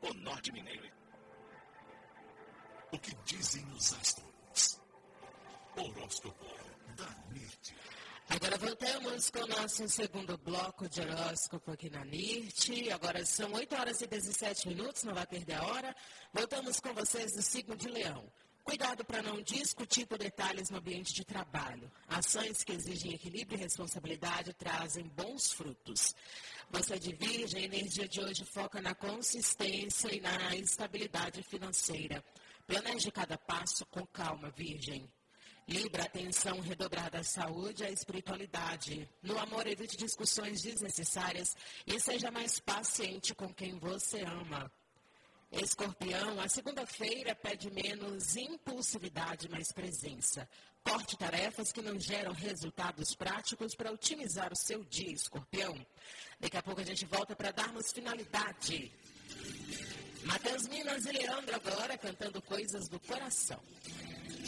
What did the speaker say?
no Norte Mineiro. O que dizem os astros? Horóscopo da NIRT. Agora voltamos com o nosso segundo bloco de horóscopo aqui na NIRT. Agora são 8h17, não vai perder a hora. Voltamos com vocês do signo de Leão. Cuidado para não discutir por detalhes no ambiente de trabalho. Ações que exigem equilíbrio e responsabilidade trazem bons frutos. Você de Virgem, a energia de hoje foca na consistência e na estabilidade financeira. Planeje cada passo com calma, Virgem. Libra, atenção redobrada à saúde e à espiritualidade. No amor, evite discussões desnecessárias e seja mais paciente com quem você ama. Escorpião, a segunda-feira pede menos impulsividade, mais presença. Corte tarefas que não geram resultados práticos para otimizar o seu dia, Escorpião. Daqui a pouco a gente volta para darmos finalidade. Matheus Minas e Leandro agora cantando Coisas do Coração.